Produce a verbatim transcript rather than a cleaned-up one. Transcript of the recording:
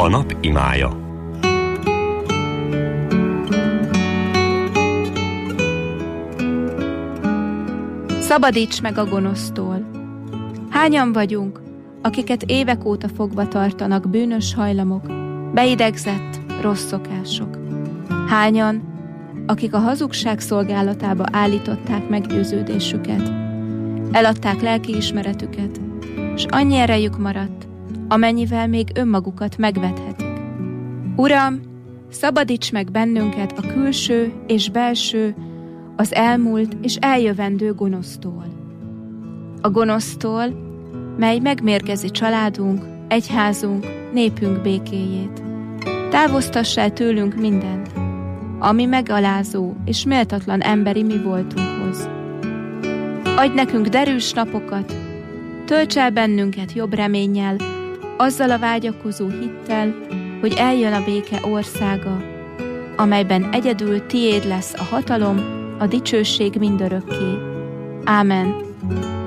A nap imája. Szabadíts meg a gonosztól! Hányan vagyunk, akiket évek óta fogva tartanak bűnös hajlamok, beidegzett rossz szokások? Hányan, akik a hazugság szolgálatába állították meggyőződésüket, eladták lelkiismeretüket, s annyi erejük maradt, amennyivel még önmagukat megvethetik. Uram, szabadíts meg bennünket a külső és belső, az elmúlt és eljövendő gonosztól. A gonosztól, mely megmérgezi családunk, egyházunk, népünk békéjét. Távoztass el tőlünk mindent, ami megalázó és méltatlan emberi mi voltunkhoz. Adj nekünk derűs napokat, tölts el bennünket jobb reménnyel, azzal a vágyakozó hittel, hogy eljön a béke országa, amelyben egyedül tiéd lesz a hatalom, a dicsőség mindörökké. Ámen.